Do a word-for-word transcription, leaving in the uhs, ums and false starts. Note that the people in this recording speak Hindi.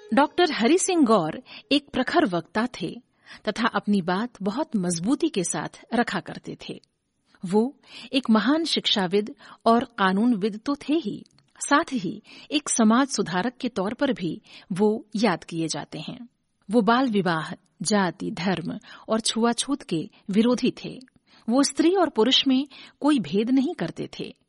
डॉक्टर हरि सिंह गौर एक प्रखर वक्ता थे तथा अपनी बात बहुत मजबूती के साथ रखा करते थे। वो एक महान शिक्षाविद और कानूनविद तो थे ही, साथ ही एक समाज सुधारक के तौर पर भी वो याद किए जाते हैं। वो बाल विवाह, जाति, धर्म और छुआछूत के विरोधी थे। वो स्त्री और पुरुष में कोई भेद नहीं करते थे।